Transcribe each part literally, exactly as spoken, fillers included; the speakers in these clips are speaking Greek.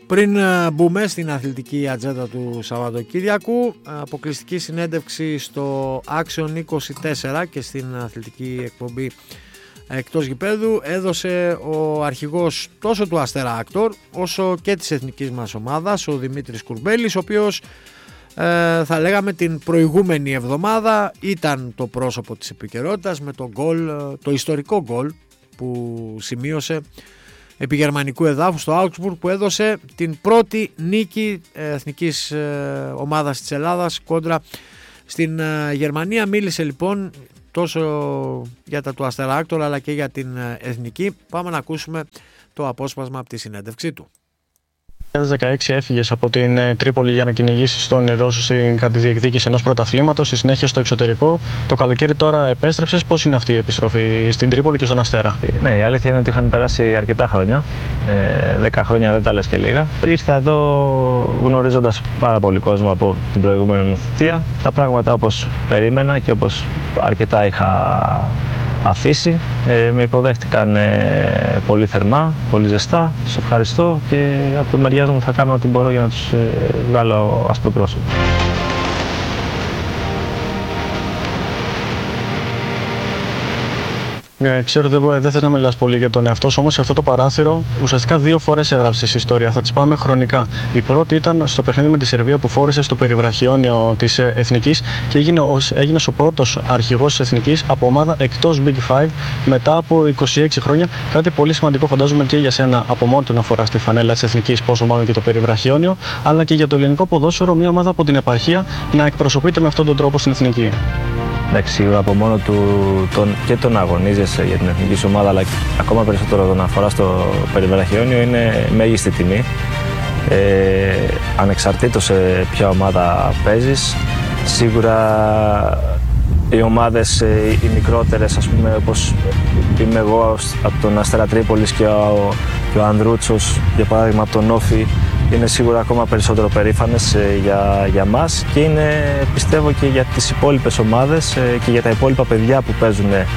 Πριν μπούμε στην αθλητική ατζέντα του Σαββατοκύριακου, αποκλειστική συνέντευξη στο Action είκοσι τέσσερα και στην αθλητική εκπομπή εκτός γηπέδου έδωσε ο αρχηγός τόσο του Αστέρα Άκτορ όσο και της εθνικής μας ομάδας, ο Δημήτρης Κουρμπέλης, ο οποίος ε, θα λέγαμε την προηγούμενη εβδομάδα ήταν το πρόσωπο της επικαιρότητας με το γκολ, το ιστορικό γκολ που σημείωσε επί γερμανικού εδάφου στο Augsburg, που έδωσε την πρώτη νίκη εθνικής ομάδας της Ελλάδας κόντρα στην Γερμανία. Μίλησε λοιπόν τόσο για τα του Αστέρα Άκτορ αλλά και για την εθνική. Πάμε να ακούσουμε το απόσπασμα από τη συνέντευξή του. Το δύο χιλιάδες δεκαέξι έφυγες από την Τρίπολη για να κυνηγήσεις τον όνειρό σου στην διεκδίκηση ενός πρωταθλήματος, στη συνέχεια στο εξωτερικό. Το καλοκαίρι τώρα επέστρεψες. Πώς είναι αυτή η επιστροφή στην Τρίπολη και στον Αστέρα? Ναι, η αλήθεια είναι ότι είχαν περάσει αρκετά χρόνια. Ε, δέκα χρόνια δεν τα λες και λίγα. Ήρθα εδώ γνωρίζοντας πάρα πολύ κόσμο από την προηγούμενη μου θητεία. Τα πράγματα όπως περίμενα και όπως αρκετά είχα αφήσει, ε, με υποδέχτηκαν ε, πολύ θερμά, πολύ ζεστά. Τους ευχαριστώ και από τη μεριά μου θα κάνω ό,τι μπορώ για να τους ε, βγάλω άσπρο πρόσωπο. Ε, ξέρω ότι δεν θες να μιλάς πολύ για τον εαυτό σου, όμως σε αυτό το παράθυρο ουσιαστικά δύο φορές έγραψες ιστορία. Θα τις πάμε χρονικά. Η πρώτη ήταν στο παιχνίδι με τη Σερβία που φόρεσες στο περιβραχιόνιο της Εθνικής και έγινε, έγινες ο πρώτος αρχηγός της Εθνικής από ομάδα εκτός Big Five μετά από είκοσι έξι χρόνια. Κάτι πολύ σημαντικό φαντάζομαι και για σένα από μόνο του να φοράς τη φανέλα της Εθνικής, πόσο μάλλον και το περιβραχιόνιο, αλλά και για το ελληνικό ποδόσφαιρο, μια ομάδα από την επαρχία να εκπροσωπείται με αυτόν τον τρόπο στην Εθνική. Εντάξει, σίγουρα από μόνο του τον, και τον αγωνίζεσαι για την εθνική σου ομάδα, αλλά ακόμα περισσότερο το να φοράς το περιβραχιόνιο είναι μέγιστη τιμή. Ε, ανεξαρτήτως σε ποια ομάδα παίζεις, σίγουρα οι ομάδες οι μικρότερες, ας πούμε, όπως είμαι εγώ από τον Αστέρα Τρίπολης και ο, και ο Ανδρούτσος, για παράδειγμα από τον Όφη, είναι σίγουρα ακόμα περισσότερο περήφανες για, για μας και είναι, πιστεύω, και για τις υπόλοιπες ομάδες και για τα υπόλοιπα παιδιά που παίζουν ε,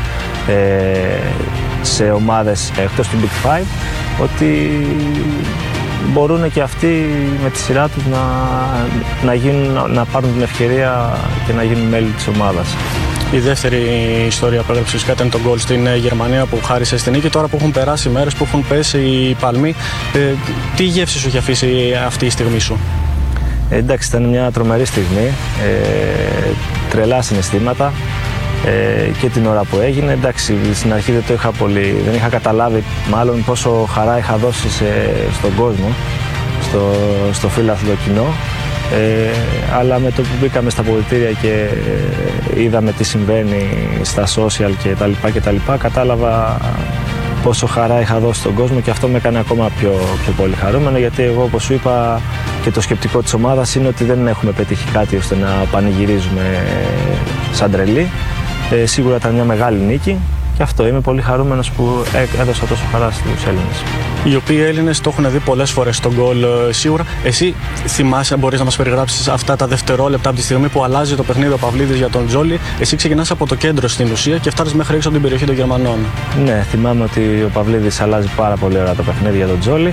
σε ομάδες εκτός του Big Five, ότι μπορούν και αυτοί με τη σειρά τους να, να, γίνουν, να πάρουν την ευκαιρία και να γίνουν μέλη της ομάδας. Η δεύτερη ιστορία που έγραψε φυσικά ήταν το γκολ στην Γερμανία που χάρισε στην νίκη. Τώρα που έχουν περάσει μέρες, που έχουν πέσει οι παλμοί, ε, τι γεύση σου έχει αφήσει αυτή η στιγμή σου? Ε, εντάξει, ήταν μια τρομερή στιγμή, ε, τρελά συναισθήματα ε, και την ώρα που έγινε. Εντάξει, στην αρχή δεν το είχα πολύ, δεν είχα καταλάβει μάλλον πόσο χαρά είχα δώσει σε, στον κόσμο, στο, στο φίλαθλο κοινό. Ε, αλλά με το που μπήκαμε στα αποδυτήρια και ε, είδαμε τι συμβαίνει στα social και τα λοιπά και τα λοιπά, κατάλαβα πόσο χαρά είχα δώσει στον κόσμο και αυτό με έκανε ακόμα πιο, πιο πολύ χαρούμενο, γιατί εγώ, όπως σου είπα, και το σκεπτικό της ομάδας είναι ότι δεν έχουμε πετύχει κάτι ώστε να πανηγυρίζουμε σαν τρελοί. Ε, σίγουρα ήταν μια μεγάλη νίκη και αυτό, είμαι πολύ χαρούμενος που έδωσα τόσο χαρά στους Έλληνες. Οι οποίοι Έλληνες το έχουν δει πολλές φορές στον γκολ σίγουρα. Εσύ θυμάσαι, μπορείς να μας περιγράψεις αυτά τα δευτερόλεπτα από τη στιγμή που αλλάζει το παιχνίδι ο Παυλίδης για τον Τζόλι? Εσύ ξεκινάς από το κέντρο στην ουσία και φτάνεις μέχρι έξω από την περιοχή των Γερμανών. Ναι, θυμάμαι ότι ο Παυλίδης αλλάζει πάρα πολύ ωραία το παιχνίδι για τον Τζόλι.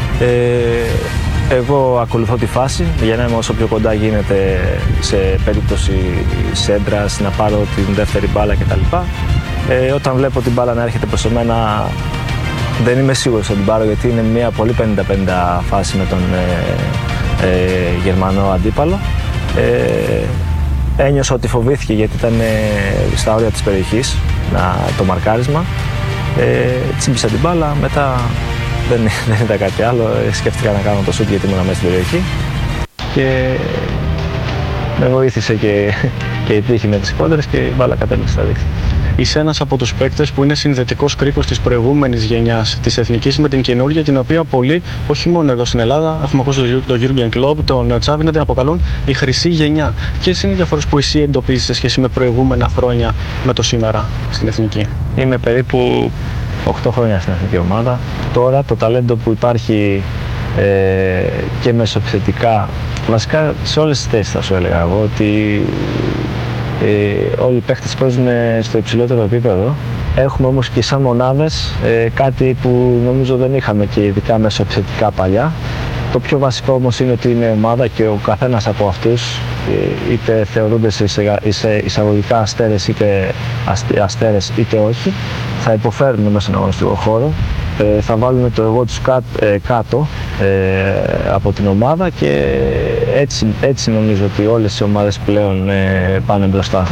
Ε, εγώ ακολουθώ τη φάση για να είμαι όσο πιο κοντά γίνεται σε περίπτωση σέντρας, να πάρω την δεύτερη μπάλα κτλ. Ε, όταν βλέπω την μπάλα να έρχεται προς εμένα, δεν είμαι σίγουρος ότι την πάρω, γιατί είναι μια πολύ πενήντα πενήντα φάση με τον ε, ε, Γερμανό αντίπαλο. Ε, ένιωσα ότι φοβήθηκε γιατί ήταν ε, στα όρια της περιοχής να, το μαρκάρισμα. Ε, τσίμπησα την μπάλα, μετά δεν, δεν ήταν κάτι άλλο. Ε, σκέφτηκα να κάνω το σούτ γιατί ήμουν μέσα στην περιοχή. Και με βοήθησε και, και η τύχη με τις κόντρες και η μπάλα κατέληξε στα δίκτυα. Είσαι ένας από τους παίκτες που είναι συνδετικός κρίκος της προηγούμενης γενιάς της Εθνικής με την καινούργια, την οποία πολλοί, όχι μόνο εδώ στην Ελλάδα, έχουμε ακούσει τον Jürgen Klopp, τον Xavi να την αποκαλούν η χρυσή γενιά. Ποιες είναι οι διαφορές που εσύ εντοπίζεις σε σχέση με προηγούμενα χρόνια με το σήμερα στην Εθνική? Είμαι περίπου οκτώ χρόνια στην εθνική ομάδα. Τώρα το ταλέντο που υπάρχει ε, και μεσοεπιθετικά, βασικά σε όλες τις θέσεις θα σου έλεγα εγώ, ότι Ε, όλοι οι παίχτες παίζουν στο υψηλότερο επίπεδο. Έχουμε όμως και σαν μονάδες ε, κάτι που νομίζω δεν είχαμε και ειδικά μεσοεπιθετικά παλιά. Το πιο βασικό όμως είναι ότι είναι ομάδα και ο καθένας από αυτούς, είτε θεωρούνται σε εισαγωγικά αστέρες είτε αστέρες είτε όχι, θα υποφέρουν μέσα στον αγωνιστικό χώρο. Ε, θα βάλουν το εγώ τους κάτω, ε, κάτω ε, από την ομάδα και έτσι, έτσι νομίζω ότι όλες οι ομάδες πλέον ε, πάνε μπροστά.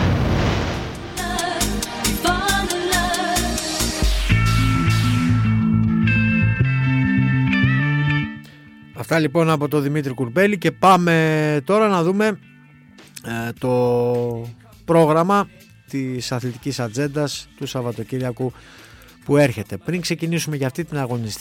Αυτά λοιπόν από τον Δημήτρη Κουρμπέλη και πάμε τώρα να δούμε ε, το πρόγραμμα της αθλητικής ατζέντας του Σαββατοκύριακου που έρχεται. Πριν ξεκινήσουμε για αυτή την αγωνιστική